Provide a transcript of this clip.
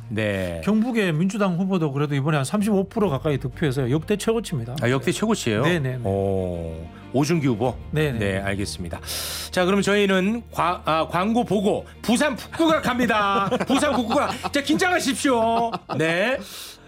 네. 경북의 민주당 후보도 그래도 이번에 한 35% 가까이 득표해서 역대 최고치입니다. 아, 역대 최고치예요? 네네. 오준기 후보. 네네. 네, 알겠습니다. 자, 그럼 저희는 광고 보고 부산 북구가 갑니다. 부산 북구가. 자, 긴장하십시오. 네.